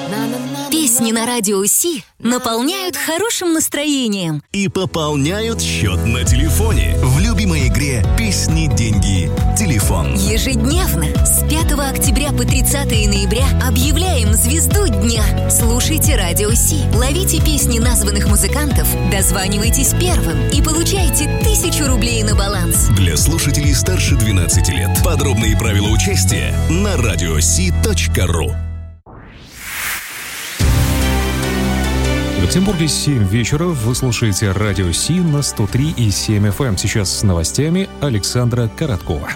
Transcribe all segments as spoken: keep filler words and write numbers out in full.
Песни на Радио Си наполняют хорошим настроением и пополняют счет на телефоне в любимой игре «Песни, деньги, телефон». Ежедневно с пятого октября по тридцатое ноября объявляем звезду дня. Слушайте Радио Си, ловите песни названных музыкантов, дозванивайтесь первым и получайте тысячу рублей на баланс. Для слушателей старше двенадцати лет. Подробные правила участия на радиоси точка ру. В Петербурге семь вечера. Вы слушаете Радио Си на сто три и семь эф эм. Сейчас с новостями Александра Короткова.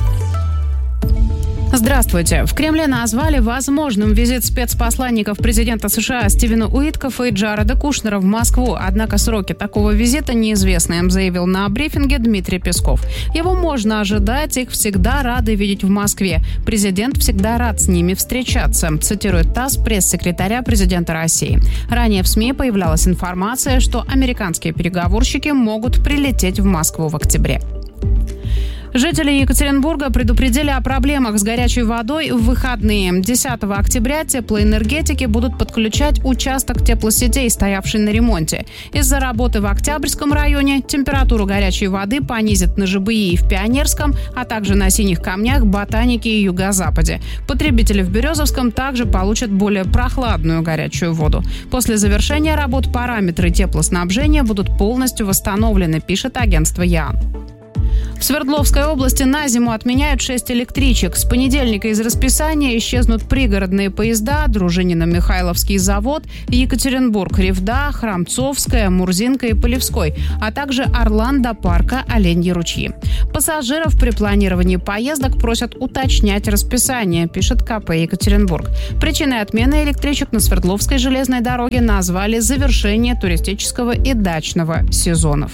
Здравствуйте. В Кремле назвали возможным визит спецпосланников президента США Стивена Уиткоффа и Джареда Кушнера в Москву. Однако сроки такого визита неизвестны, заявил на брифинге Дмитрий Песков. Его можно ожидать, их всегда рады видеть в Москве. Президент всегда рад с ними встречаться, цитирует ТАСС пресс-секретаря президента России. Ранее в СМИ появлялась информация, что американские переговорщики могут прилететь в Москву в октябре. Жители Екатеринбурга предупредили о проблемах с горячей водой в выходные. десятого октября теплоэнергетики будут подключать участок теплосетей, стоявший на ремонте. Из-за работы в Октябрьском районе температуру горячей воды понизят на ЖБИ и в Пионерском, а также на Синих Камнях, Ботанике и Юго-Западе. Потребители в Березовском также получат более прохладную горячую воду. После завершения работ параметры теплоснабжения будут полностью восстановлены, пишет агентство ЯН. В Свердловской области на зиму отменяют шесть электричек. С понедельника из расписания исчезнут пригородные поезда Дружинино-Михайловский завод, Екатеринбург, Ревда, Храмцовская, Мурзинка и Полевской, а также Орлан до парка Оленьи ручьи. Пассажиров при планировании поездок просят уточнять расписание, пишет ка пэ Екатеринбург. Причиной отмены электричек на Свердловской железной дороге назвали завершение туристического и дачного сезонов.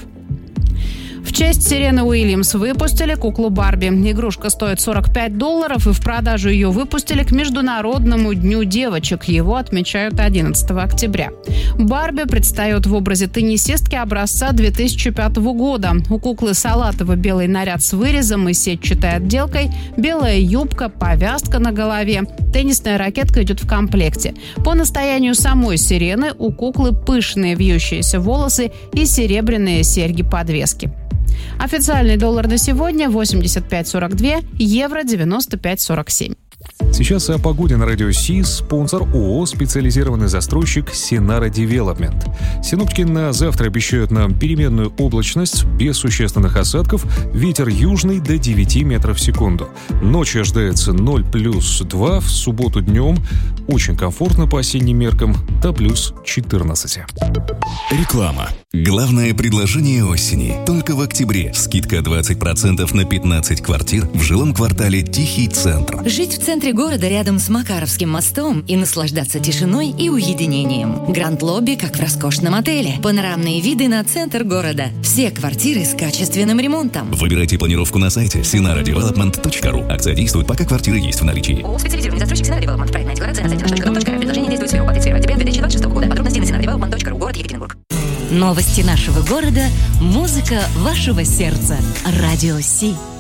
В честь Серены Уильямс выпустили куклу Барби. Игрушка стоит сорок пять долларов, и в продажу ее выпустили к Международному дню девочек. Его отмечают одиннадцатого октября. Барби предстает в образе теннисистки образца две тысячи пятого года. У куклы салатово-белый наряд с вырезом и сетчатой отделкой, белая юбка, повязка на голове. Теннисная ракетка идет в комплекте. По настоянию самой Сирены у куклы пышные вьющиеся волосы и серебряные серьги-подвески. Официальный доллар на сегодня восемьдесят пять сорок два, евро девяносто пять сорок семь. Сейчас о погоде на Радио Си. Спонсор ООО «Специализированный застройщик Синара Девелопмент». Синоптики на завтра обещают нам переменную облачность без существенных осадков, ветер южный до девяти метров в секунду. Ночью ожидается ноль плюс два, в субботу днем очень комфортно по осенним меркам, до плюс четырнадцати. Реклама. Главное предложение осени. Только в октябре скидка двадцать процентов на пятнадцать квартир в жилом квартале «Тихий центр». Жить в центре города рядом с Макаровским мостом и наслаждаться тишиной и уединением. Гранд-лобби, как в роскошном отеле. Панорамные виды на центр города. Все квартиры с качественным ремонтом. Выбирайте планировку на сайте синара девелопмент точка ру. Акция действует, пока квартиры есть в наличии. ООО «Специализированный застройщик Синара Девелопмент». Проектная декларация на сайте наш точка ру точка ар. Предложение действует с первого по тридцать первое октября две тысячи двадцать шестого года. Подробности на синара девелопмент точка ру. Город Екатеринбург. Новости нашего города. Музыка вашего сердца. Радио Си.